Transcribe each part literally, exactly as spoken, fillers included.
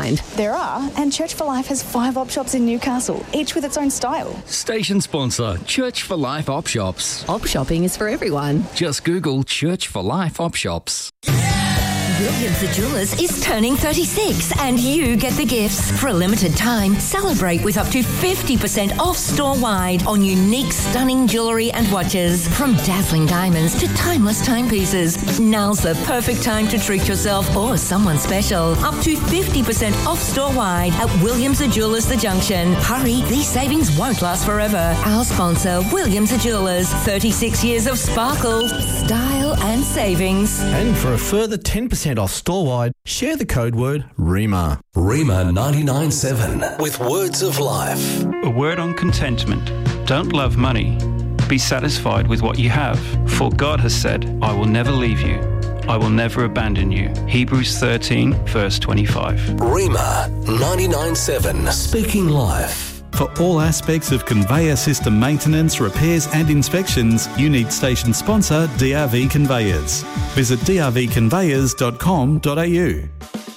find. There are, and Church for Life has five op shops in Newcastle, each with its own style. Station sponsor, Church for Life Op Shops. Op shopping is for everyone. Just Google Church for Life Op Shops. Williams The Jewellers is turning thirty-six and you get the gifts. For a limited time, celebrate with up to fifty percent off store-wide on unique, stunning jewellery and watches. From dazzling diamonds to timeless timepieces. Now's the perfect time to treat yourself or someone special. Up to fifty percent off store-wide at Williams The Jewellers The Junction. Hurry, these savings won't last forever. Our sponsor, Williams The Jewellers. thirty-six years of sparkle, style and savings. And for a further ten percent off store-wide, share the code word REMA. REMA ninety-nine point seven with words of life. A word on contentment. Don't love money. Be satisfied with what you have. For God has said, I will never leave you. I will never abandon you. Hebrews thirteen, verse twenty-five. REMA ninety-nine point seven. Speaking life. For all aspects of conveyor system maintenance, repairs and inspections, you need station sponsor D R V Conveyors. Visit d r v conveyors dot com dot a u.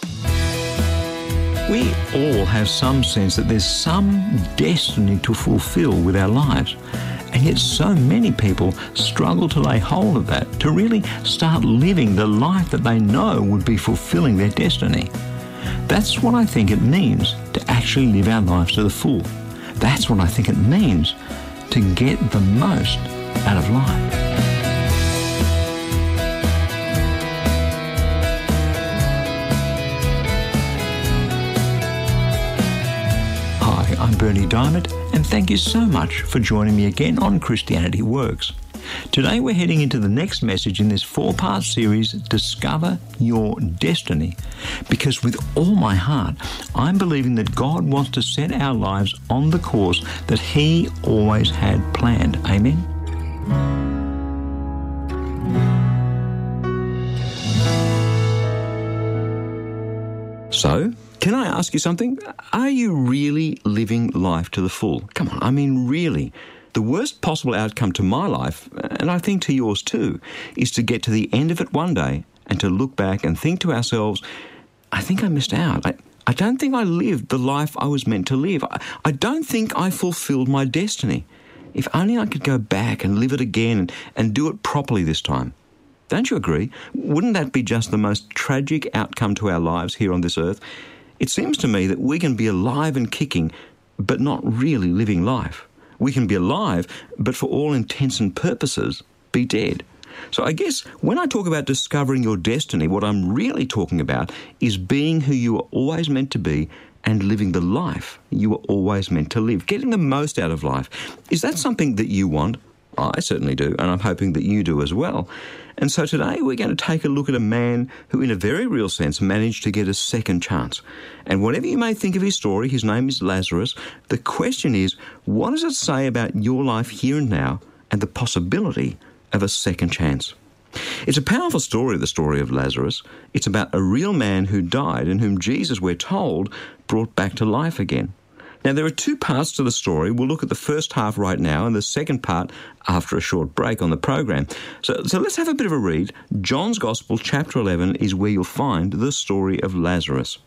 We all have some sense that there's some destiny to fulfill with our lives. And yet so many people struggle to lay hold of that, to really start living the life that they know would be fulfilling their destiny. That's what I think it means to actually live our lives to the full. That's what I think it means to get the most out of life. Hi, I'm Bernie Diamond, and thank you so much for joining me again on Christianity Works. Today we're heading into the next message in this four-part series, Discover Your Destiny. Because with all my heart, I'm believing that God wants to set our lives on the course that He always had planned. Amen? So, can I ask you something? Are you really living life to the full? Come on, I mean really. The worst possible outcome to my life, and I think to yours too, is to get to the end of it one day and to look back and think to ourselves, I think I missed out. I, I don't think I lived the life I was meant to live. I, I don't think I fulfilled my destiny. If only I could go back and live it again and, and do it properly this time. Don't you agree? Wouldn't that be just the most tragic outcome to our lives here on this earth? It seems to me that we can be alive and kicking, but not really living life. We can be alive, but for all intents and purposes, be dead. So I guess when I talk about discovering your destiny, what I'm really talking about is being who you are always meant to be and living the life you were always meant to live, getting the most out of life. Is that something that you want? I certainly do, and I'm hoping that you do as well. And so today we're going to take a look at a man who, in a very real sense, managed to get a second chance. And whatever you may think of his story, his name is Lazarus. The question is, what does it say about your life here and now and the possibility of a second chance? It's a powerful story, the story of Lazarus. It's about a real man who died and whom Jesus, we're told, brought back to life again. Now, there are two parts to the story. We'll look at the first half right now and the second part after a short break on the program. So, so let's have a bit of a read. John's Gospel, chapter eleven, is where you'll find the story of Lazarus.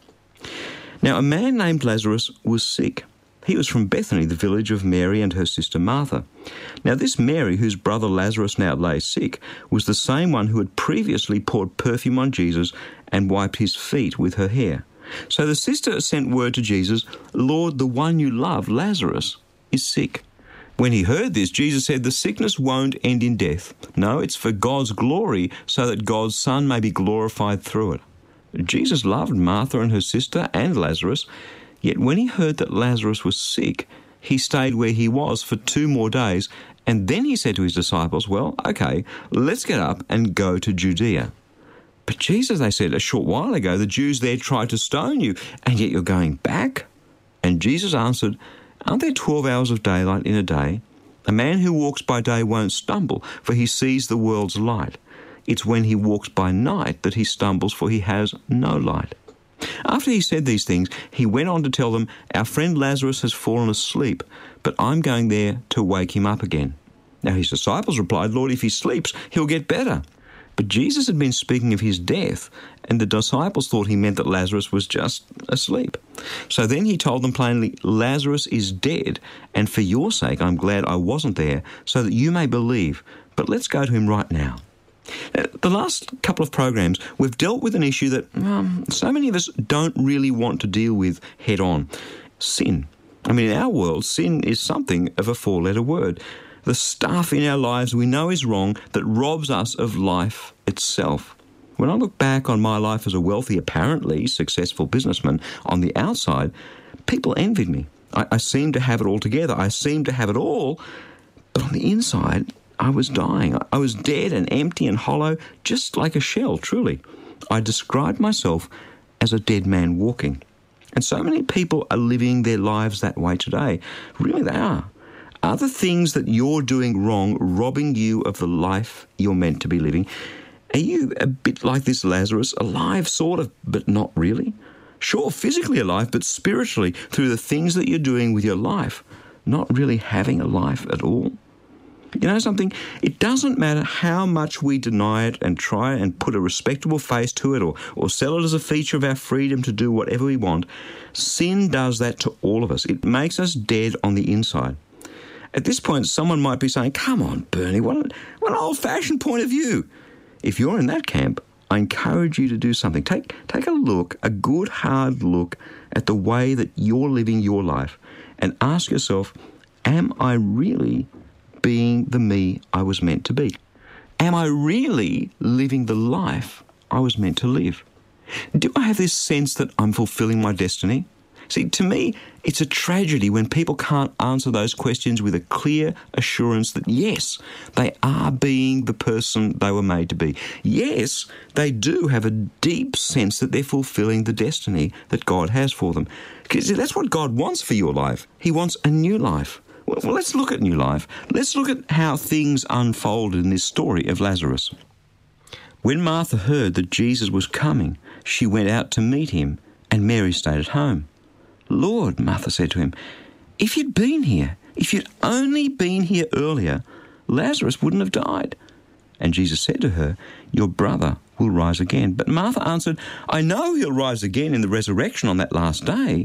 Now, a man named Lazarus was sick. He was from Bethany, the village of Mary and her sister Martha. Now, this Mary, whose brother Lazarus now lay sick, was the same one who had previously poured perfume on Jesus and wiped his feet with her hair. So the sister sent word to Jesus, Lord, the one you love, Lazarus, is sick. When he heard this, Jesus said, the sickness won't end in death. No, it's for God's glory, so that God's Son may be glorified through it. Jesus loved Martha and her sister and Lazarus, yet when he heard that Lazarus was sick, he stayed where he was for two more days, and then he said to his disciples, well, okay, let's get up and go to Judea. But Jesus, they said, a short while ago, the Jews there tried to stone you, and yet you're going back? And Jesus answered, aren't there twelve hours of daylight in a day? A man who walks by day won't stumble, for he sees the world's light. It's when he walks by night that he stumbles, for he has no light. After he said these things, he went on to tell them, our friend Lazarus has fallen asleep, but I'm going there to wake him up again. Now his disciples replied, Lord, if he sleeps, he'll get better. But Jesus had been speaking of his death, and the disciples thought he meant that Lazarus was just asleep. So then he told them plainly, Lazarus is dead, and for your sake I'm glad I wasn't there, so that you may believe. But let's go to him right now. Now, the last couple of programs, we've dealt with an issue that um, so many of us don't really want to deal with head on. Sin. I mean, in our world, sin is something of a four-letter word. The stuff in our lives we know is wrong that robs us of life itself. When I look back on my life as a wealthy, apparently successful businessman on the outside, people envied me. I, I seemed to have it all together. I seemed to have it all, but on the inside, I was dying. I was dead and empty and hollow, just like a shell, truly. I described myself as a dead man walking. And so many people are living their lives that way today. Really, they are. Are the things that you're doing wrong robbing you of the life you're meant to be living? Are you a bit like this Lazarus, alive sort of, but not really? Sure, physically alive, but spiritually, through the things that you're doing with your life, not really having a life at all? You know something? It doesn't matter how much we deny it and try and put a respectable face to it or, or sell it as a feature of our freedom to do whatever we want. Sin does that to all of us. It makes us dead on the inside. At this point, someone might be saying, come on, Bernie, what an, what an old-fashioned point of view. If you're in that camp, I encourage you to do something. Take, take a look, a good, hard look at the way that you're living your life and ask yourself, am I really being the me I was meant to be? Am I really living the life I was meant to live? Do I have this sense that I'm fulfilling my destiny? See, to me, it's a tragedy when people can't answer those questions with a clear assurance that, yes, they are being the person they were made to be. Yes, they do have a deep sense that they're fulfilling the destiny that God has for them. Because that's what God wants for your life. He wants a new life. Well, let's look at new life. Let's look at how things unfolded in this story of Lazarus. When Martha heard that Jesus was coming, she went out to meet him, and Mary stayed at home. Lord, Martha said to him, if you'd been here, if you'd only been here earlier, Lazarus wouldn't have died. And Jesus said to her, your brother will rise again. But Martha answered, I know he'll rise again in the resurrection on that last day.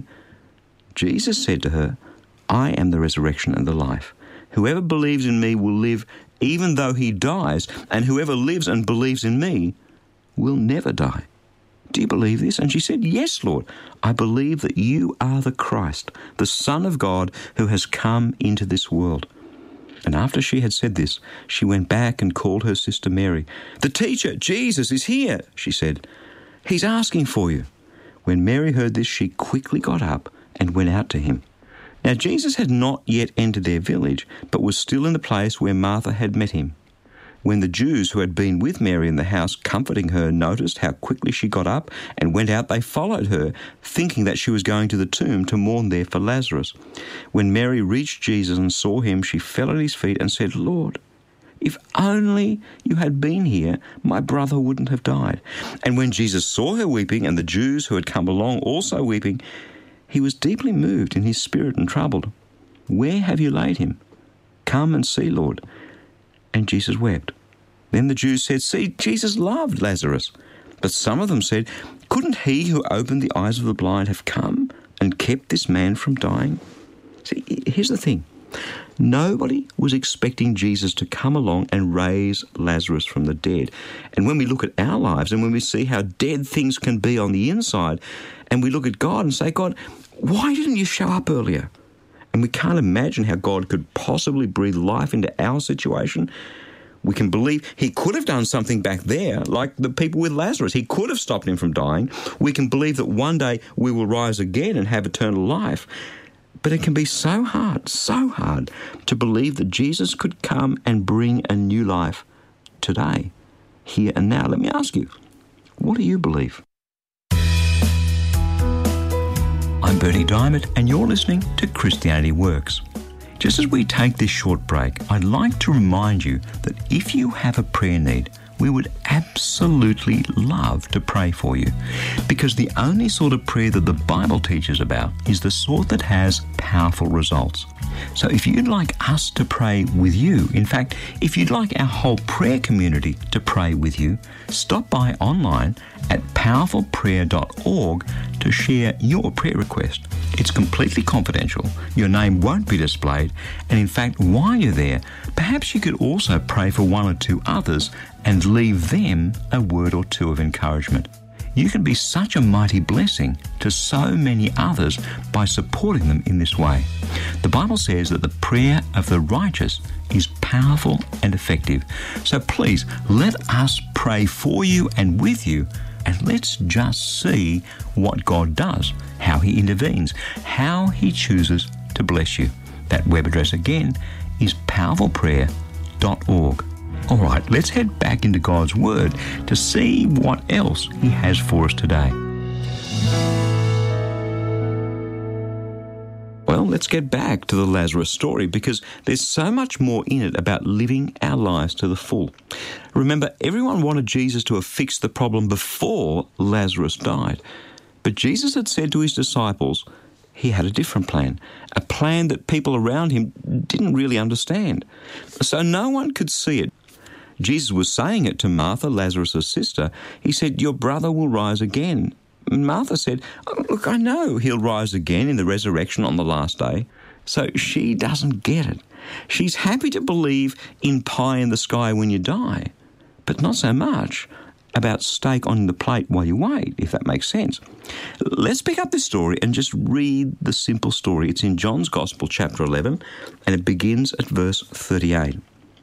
Jesus said to her, I am the resurrection and the life. Whoever believes in me will live even though he dies, and whoever lives and believes in me will never die. Do you believe this? And she said, yes, Lord, I believe that you are the Christ, the Son of God who has come into this world. And after she had said this, she went back and called her sister Mary. The teacher, Jesus, is here, she said. He's asking for you. When Mary heard this, she quickly got up and went out to him. Now Jesus had not yet entered their village, but was still in the place where Martha had met him. When the Jews who had been with Mary in the house comforting her noticed how quickly she got up and went out, they followed her, thinking that she was going to the tomb to mourn there for Lazarus. When Mary reached Jesus and saw him, she fell at his feet and said, Lord, if only you had been here, my brother wouldn't have died. And when Jesus saw her weeping, and the Jews who had come along also weeping, he was deeply moved in his spirit and troubled. Where have you laid him? Come and see, Lord. And Jesus wept. Then the Jews said, see, Jesus loved Lazarus. But some of them said, couldn't he who opened the eyes of the blind have come and kept this man from dying? See, here's the thing. Nobody was expecting Jesus to come along and raise Lazarus from the dead. And when we look at our lives and when we see how dead things can be on the inside, and we look at God and say, God, why didn't you show up earlier? And we can't imagine how God could possibly breathe life into our situation. We can believe he could have done something back there, like the people with Lazarus. He could have stopped him from dying. We can believe that one day we will rise again and have eternal life. But it can be so hard, so hard to believe that Jesus could come and bring a new life today, here and now. Let me ask you, what do you believe? I'm Bernie Diamond, and you're listening to Christianity Works. Just as we take this short break, I'd like to remind you that if you have a prayer need, we would absolutely love to pray for you, because the only sort of prayer that the Bible teaches about is the sort that has powerful results. So if you'd like us to pray with you, in fact, if you'd like our whole prayer community to pray with you, stop by online at powerful prayer dot org to share your prayer request. It's completely confidential. Your name won't be displayed. And in fact, while you're there, perhaps you could also pray for one or two others and leave them a word or two of encouragement. You can be such a mighty blessing to so many others by supporting them in this way. The Bible says that the prayer of the righteous is powerful and effective. So please, let us pray for you and with you, and let's just see what God does, how He intervenes, how He chooses to bless you. That web address again is powerful prayer dot org. All right, let's head back into God's Word to see what else He has for us today. Well, let's get back to the Lazarus story, because there's so much more in it about living our lives to the full. Remember, everyone wanted Jesus to have fixed the problem before Lazarus died. But Jesus had said to His disciples He had a different plan, a plan that people around Him didn't really understand. So no one could see it. Jesus was saying it to Martha, Lazarus' sister. He said, "Your brother will rise again." And Martha said, "Oh, look, I know he'll rise again in the resurrection on the last day." So she doesn't get it. She's happy to believe in pie in the sky when you die, but not so much about steak on the plate while you wait, if that makes sense. Let's pick up this story and just read the simple story. It's in John's Gospel, chapter eleven, and it begins at verse thirty-eight.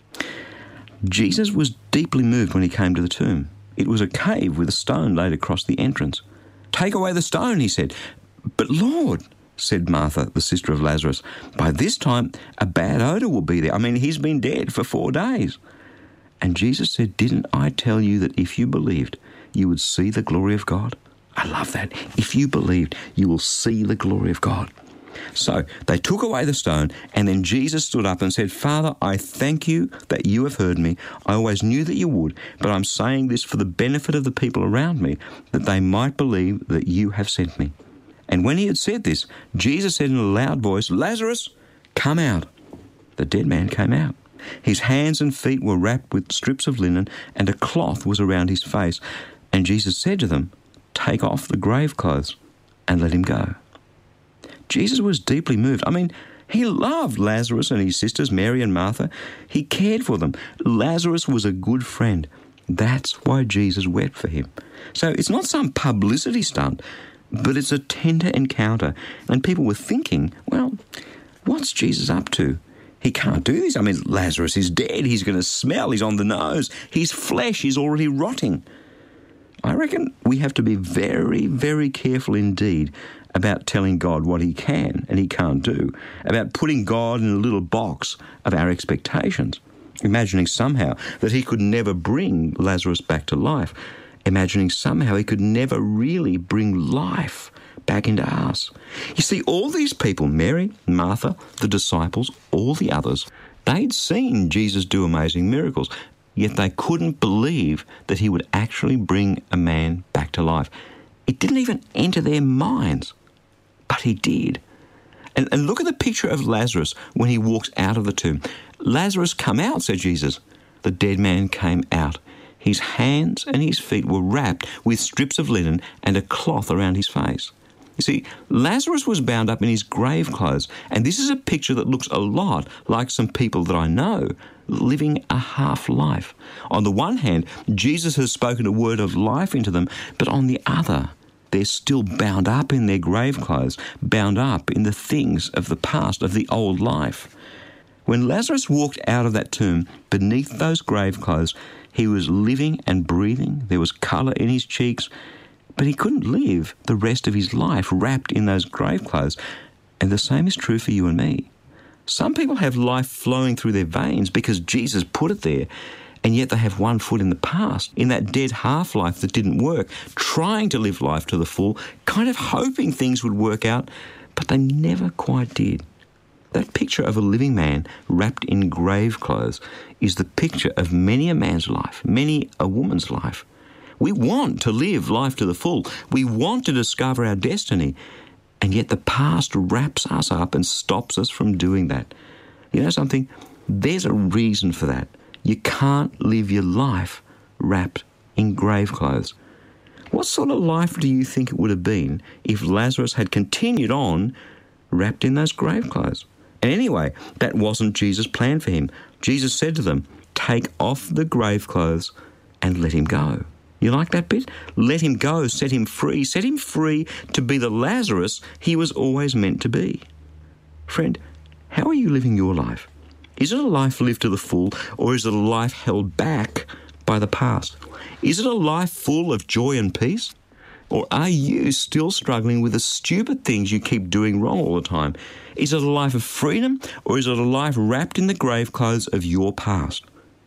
Jesus was deeply moved when He came to the tomb. It was a cave with a stone laid across the entrance. "Take away the stone," He said. "But Lord," said Martha, the sister of Lazarus, "by this time a bad odour will be there. I mean, he's been dead for four days. And Jesus said, "Didn't I tell you that if you believed, you would see the glory of God?" I love that. If you believed, you will see the glory of God. So they took away the stone, and then Jesus stood up and said, "Father, I thank you that you have heard me. I always knew that you would, but I'm saying this for the benefit of the people around me, that they might believe that you have sent me." And when He had said this, Jesus said in a loud voice, "Lazarus, come out." The dead man came out. His hands and feet were wrapped with strips of linen, and a cloth was around his face. And Jesus said to them, "Take off the grave clothes and let him go." Jesus was deeply moved. I mean, He loved Lazarus and his sisters, Mary and Martha. He cared for them. Lazarus was a good friend. That's why Jesus wept for him. So it's not some publicity stunt, but it's a tender encounter. And people were thinking, well, what's Jesus up to? He can't do this. I mean, Lazarus is dead. He's going to smell. He's on the nose. His flesh is already rotting. I reckon we have to be very, very careful indeed about telling God what He can and He can't do, about putting God in a little box of our expectations, imagining somehow that He could never bring Lazarus back to life, imagining somehow He could never really bring life back into us. You see, all these people, Mary, Martha, the disciples, all the others, they'd seen Jesus do amazing miracles, yet they couldn't believe that He would actually bring a man back to life. It didn't even enter their minds, but He did. And, and look at the picture of Lazarus when he walks out of the tomb. "Lazarus, come out," said Jesus. The dead man came out. His hands and his feet were wrapped with strips of linen and a cloth around his face. You see, Lazarus was bound up in his grave clothes, and this is a picture that looks a lot like some people that I know living a half life. On the one hand, Jesus has spoken a word of life into them, but on the other, they're still bound up in their grave clothes, bound up in the things of the past, of the old life. When Lazarus walked out of that tomb, beneath those grave clothes, he was living and breathing. There was colour in his cheeks, but he couldn't live the rest of his life wrapped in those grave clothes. And the same is true for you and me. Some people have life flowing through their veins because Jesus put it there, and yet they have one foot in the past, in that dead half-life that didn't work, trying to live life to the full, kind of hoping things would work out, but they never quite did. That picture of a living man wrapped in grave clothes is the picture of many a man's life, many a woman's life. We want to live life to the full. We want to discover our destiny, and yet the past wraps us up and stops us from doing that. You know something? There's a reason for that. You can't live your life wrapped in grave clothes. What sort of life do you think it would have been if Lazarus had continued on wrapped in those grave clothes? And anyway, that wasn't Jesus' plan for him. Jesus said to them, take off the grave clothes and let him go. You like that bit? Let him go, set him free, set him free to be the Lazarus he was always meant to be. Friend, how are you living your life? Is it a life lived to the full, or is it a life held back by the past? Is it a life full of joy and peace? Or are you still struggling with the stupid things you keep doing wrong all the time? Is it a life of freedom, or is it a life wrapped in the grave clothes of your past?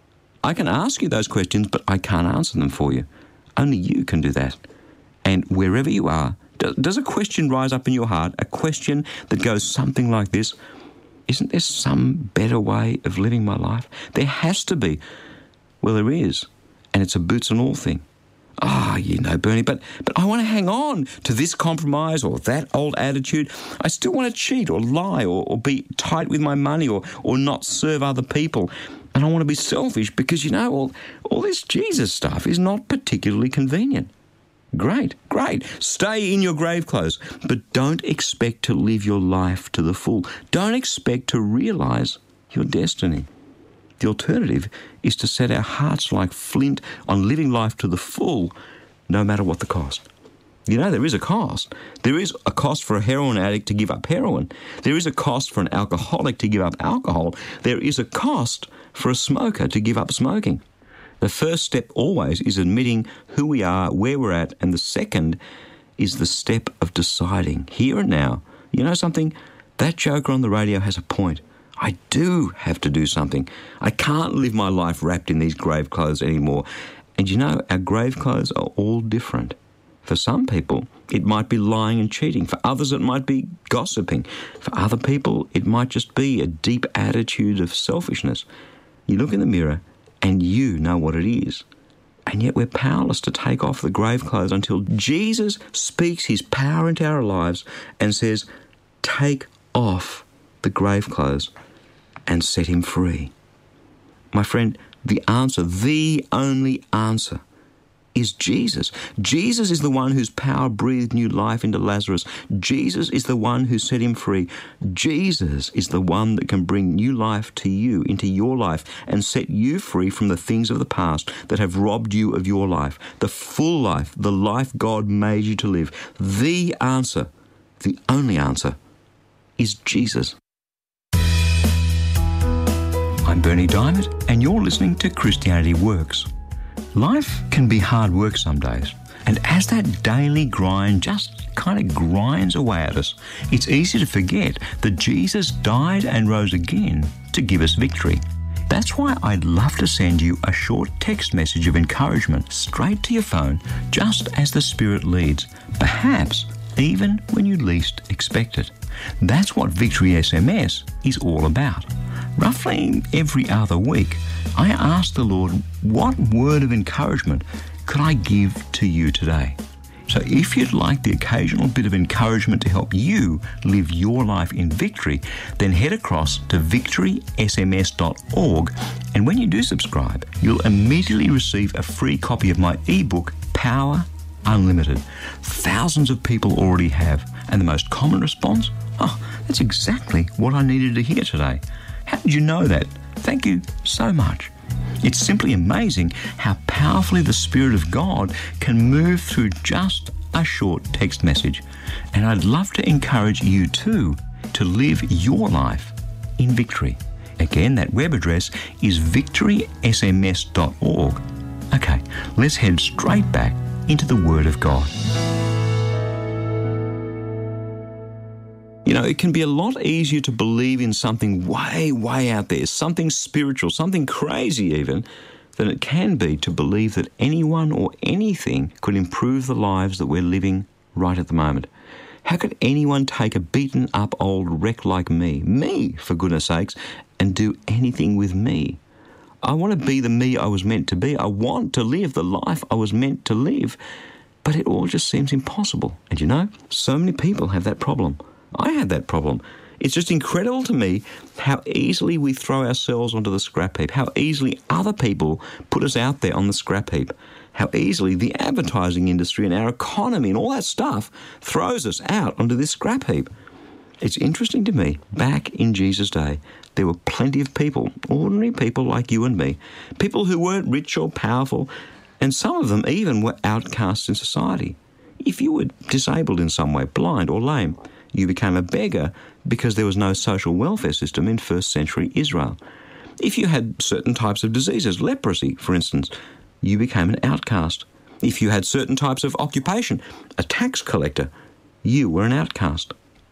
I can ask you those questions, but I can't answer them for you. Only you can do that. And wherever you are, does a question rise up in your heart, a question that goes something like this? Isn't there some better way of living my life? There has to be. Well, there is, and it's a boots and all thing. Ah, oh, you know, Bernie, but but I want to hang on to this compromise or that old attitude. I still want to cheat or lie or, or be tight with my money or, or not serve other people. And I want to be selfish because, you know, all, all this Jesus stuff is not particularly convenient. Great, great. Stay in your grave clothes, but don't expect to live your life to the full. Don't expect to realise your destiny. The alternative is to set our hearts like flint on living life to the full, no matter what the cost. You know, there is a cost. There is a cost for a heroin addict to give up heroin. There is a cost for an alcoholic to give up alcohol. There is a cost for a smoker to give up smoking. The first step always is admitting who we are, where we're at, and the second is the step of deciding here and now. You know something? That joker on the radio has a point. I do have to do something. I can't live my life wrapped in these grave clothes anymore. And you know, our grave clothes are all different. For some people, it might be lying and cheating. For others, it might be gossiping. For other people, it might just be a deep attitude of selfishness. You look in the mirror and you know what it is. And yet we're powerless to take off the grave clothes until Jesus speaks his power into our lives and says, take off the grave clothes and set him free. My friend, the answer, the only answer, is Jesus. Jesus is the one whose power breathed new life into Lazarus. Jesus is the one who set him free. Jesus is the one that can bring new life to you, into your life, and set you free from the things of the past that have robbed you of your life, the full life, the life God made you to live. The answer, the only answer, is Jesus. I'm Bernie Diamond, and you're listening to Christianity Works. Life can be hard work some days, and as that daily grind just kind of grinds away at us, it's easy to forget that Jesus died and rose again to give us victory. That's why I'd love to send you a short text message of encouragement straight to your phone, just as the Spirit leads, perhaps even when you least expect it. That's what Victory S M S is all about. Roughly every other week, I ask the Lord, what word of encouragement could I give to you today? So if you'd like the occasional bit of encouragement to help you live your life in victory, then head across to victory s m s dot org, and when you do subscribe, you'll immediately receive a free copy of my ebook, Power Unlimited. Thousands of people already have, and the most common response? Oh, that's exactly what I needed to hear today. How did you know that? Thank you so much. It's simply amazing how powerfully the Spirit of God can move through just a short text message. And I'd love to encourage you too to live your life in victory. Again, that web address is victory s m s dot org. Okay, let's head straight back into the Word of God. You know, it can be a lot easier to believe in something way, way out there, something spiritual, something crazy even, than it can be to believe that anyone or anything could improve the lives that we're living right at the moment. How could anyone take a beaten-up old wreck like me, me, for goodness sakes, and do anything with me? I want to be the me I was meant to be. I want to live the life I was meant to live. But it all just seems impossible. And you know, so many people have that problem. I had that problem. It's just incredible to me how easily we throw ourselves onto the scrap heap, how easily other people put us out there on the scrap heap, how easily the advertising industry and our economy and all that stuff throws us out onto this scrap heap. It's interesting to me, back in Jesus' day, there were plenty of people, ordinary people like you and me, people who weren't rich or powerful, and some of them even were outcasts in society. If you were disabled in some way, blind or lame, you became a beggar because there was no social welfare system in first century Israel. If you had certain types of diseases, leprosy, for instance, you became an outcast. If you had certain types of occupation, a tax collector, you were an outcast.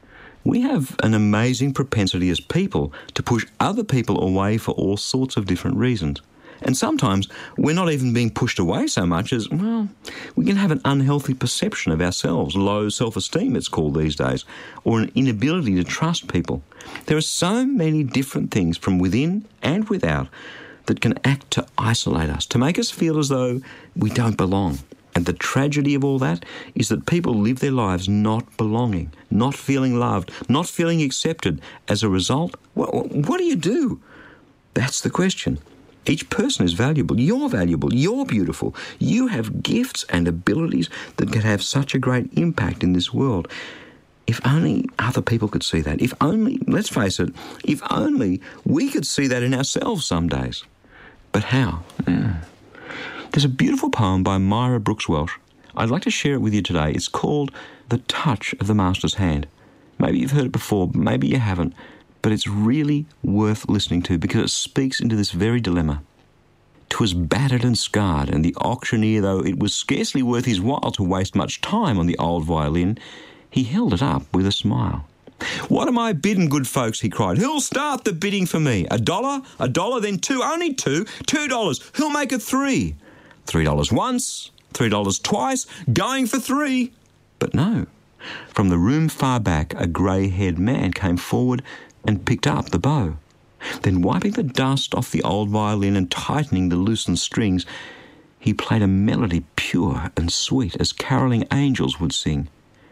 We have an amazing propensity as people to push other people away for all sorts of different reasons. And sometimes we're not even being pushed away so much as, well, we can have an unhealthy perception of ourselves, low self-esteem it's called these days, or an inability to trust people. There are so many different things from within and without that can act to isolate us, to make us feel as though we don't belong. And the tragedy of all that is that people live their lives not belonging, not feeling loved, not feeling accepted. As a result, what, what do you do? That's the question. Each person is valuable. You're valuable. You're beautiful. You have gifts and abilities that can have such a great impact in this world. If only other people could see that. If only, let's face it, if only we could see that in ourselves some days. But how? Yeah. There's a beautiful poem by Myra Brooks Welsh. I'd like to share it with you today. It's called The Touch of the Master's Hand. Maybe you've heard it before, maybe you haven't. But it's really worth listening to because it speaks into this very dilemma. 'Twas battered and scarred, and the auctioneer, though it was scarcely worth his while to waste much time on the old violin, he held it up with a smile. "What am I bidding, good folks?" he cried. "Who'll start the bidding for me? A dollar, a dollar, then two, only two, two dollars. Who'll make it three? Three dollars once, three dollars twice, going for three." But no, from the room far back, a grey-haired man came forward and picked up the bow. Then, wiping the dust off the old violin and tightening the loosened strings, he played a melody pure and sweet as carolling angels would sing.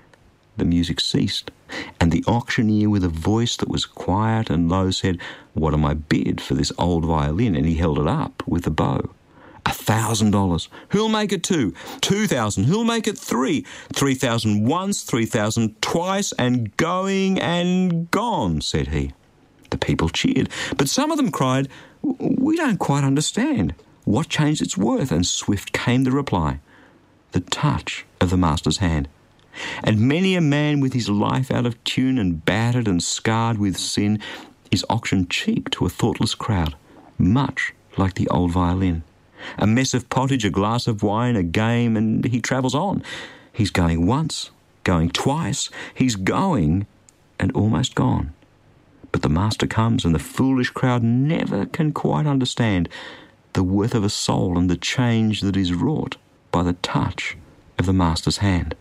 The music ceased, and the auctioneer, with a voice that was quiet and low, said, "What am I bid for this old violin?" And he held it up with the bow. A thousand dollars. Who'll make it two? Two thousand. Who'll make it three? Three thousand once, three thousand twice, and going and gone, said he. The people cheered, but some of them cried, "We don't quite understand. What changed its worth?" And swift came the reply, "The touch of the master's hand." And many a man with his life out of tune and battered and scarred with sin is auctioned cheap to a thoughtless crowd, much like the old violin. A mess of pottage, a glass of wine, a game, and he travels on. He's going once, going twice, he's going and almost gone. But the master comes, and the foolish crowd never can quite understand the worth of a soul and the change that is wrought by the touch of the master's hand.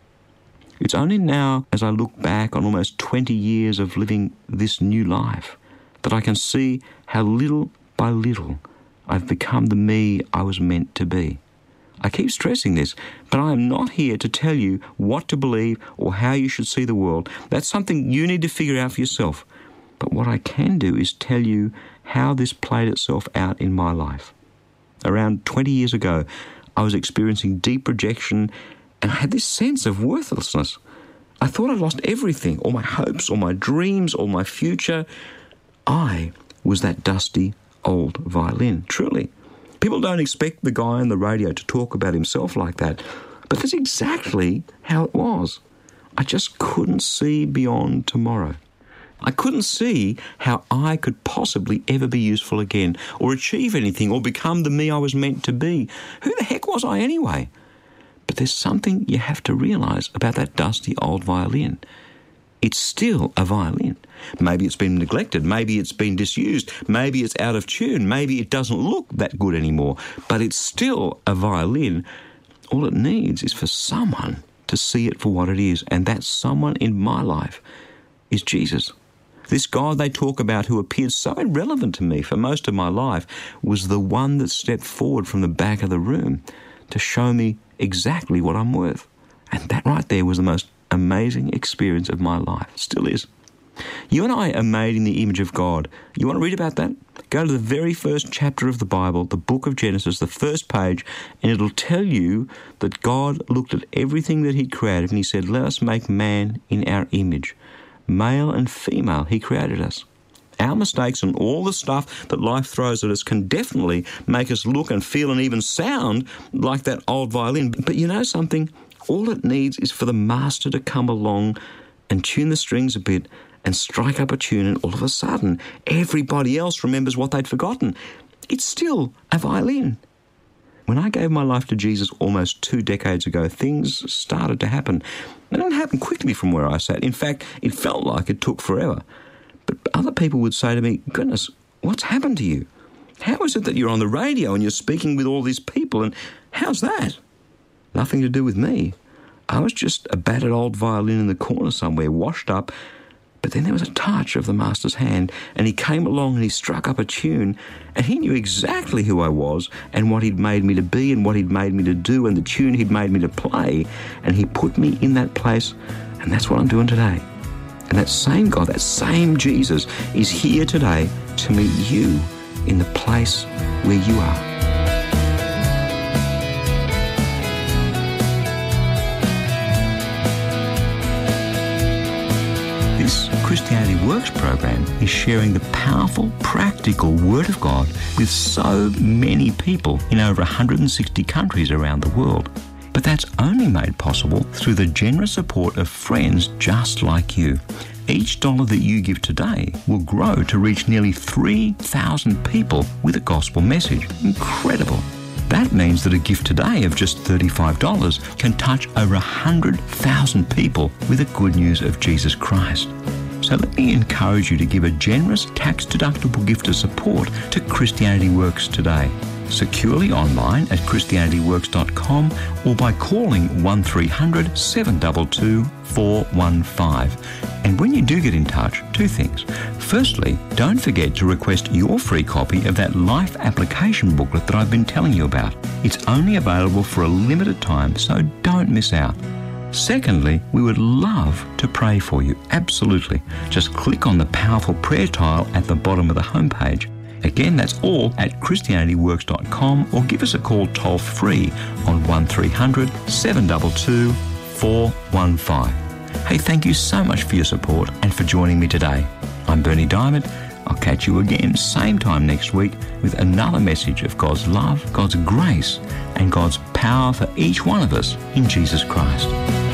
It's only now, as I look back on almost twenty years of living this new life, that I can see how little by little I've become the me I was meant to be. I keep stressing this, but I am not here to tell you what to believe or how you should see the world. That's something you need to figure out for yourself. But what I can do is tell you how this played itself out in my life. Around twenty years ago, I was experiencing deep rejection, and I had this sense of worthlessness. I thought I'd lost everything, all my hopes, all my dreams, all my future. I was that dusty old violin, truly. People don't expect the guy on the radio to talk about himself like that, but that's exactly how it was. I just couldn't see beyond tomorrow. I couldn't see how I could possibly ever be useful again, or achieve anything, or become the me I was meant to be. Who the heck was I anyway? But there's something you have to realise about that dusty old violin. It's still a violin. Maybe it's been neglected, maybe it's been disused, maybe it's out of tune, maybe it doesn't look that good anymore, but it's still a violin. All it needs is for someone to see it for what it is. And that someone in my life is Jesus. This God they talk about, who appeared so irrelevant to me for most of my life, was the one that stepped forward from the back of the room to show me exactly what I'm worth. And that right there was the most amazing experience of my life. Still is. You and I are made in the image of God. You want to read about that? Go to the very first chapter of the Bible, the book of Genesis, the first page, and it'll tell you that God looked at everything that He'd created and He said, let us make man in our image. Male and female, He created us. Our mistakes and all the stuff that life throws at us can definitely make us look and feel and even sound like that old violin. But you know something? All it needs is for the master to come along and tune the strings a bit and strike up a tune, and all of a sudden, everybody else remembers what they'd forgotten. It's still a violin. When I gave my life to Jesus almost two decades ago, things started to happen. It didn't happen quickly from where I sat. In fact, it felt like it took forever. But other people would say to me, goodness, what's happened to you? How is it that you're on the radio and you're speaking with all these people, and how's that? Nothing to do with me. I was just a battered old violin in the corner somewhere, washed up. But then there was a touch of the master's hand, and He came along and He struck up a tune, and He knew exactly who I was and what He'd made me to be and what He'd made me to do and the tune He'd made me to play, and He put me in that place, and that's what I'm doing today. And that same God, that same Jesus is here today to meet you in the place where you are. This Christianity Works program is sharing the powerful, practical Word of God with so many people in over one hundred sixty countries around the world. But that's only made possible through the generous support of friends just like you. Each dollar that you give today will grow to reach nearly three thousand people with a gospel message. Incredible. That means that a gift today of just thirty-five dollars can touch over one hundred thousand people with the good news of Jesus Christ. So let me encourage you to give a generous tax-deductible gift of support to Christianity Works today. Securely online at christianity works dot com or by calling one three hundred, seven two two, four one five. And when you do get in touch, two things. Firstly, don't forget to request your free copy of that life application booklet that I've been telling you about. It's only available for a limited time, so don't miss out. Secondly, we would love to pray for you. Absolutely. Just click on the powerful prayer tile at the bottom of the homepage. Again, that's all at christianity works dot com, or give us a call toll free on one three hundred, seven two two, four one five. Hey, thank you so much for your support and for joining me today. I'm Bernie Diamond. I'll catch you again same time next week with another message of God's love, God's grace, and God's power for each one of us in Jesus Christ.